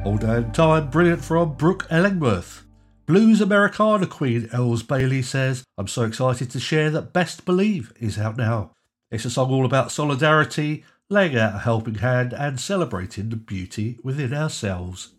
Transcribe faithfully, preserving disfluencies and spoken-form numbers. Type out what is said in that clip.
All Damn Time, brilliant from Brooke Ellingworth. Blues Americana queen Els Bailey says, I'm so excited to share that Best Believe is out now. It's a song all about solidarity, laying out a helping hand and celebrating the beauty within ourselves.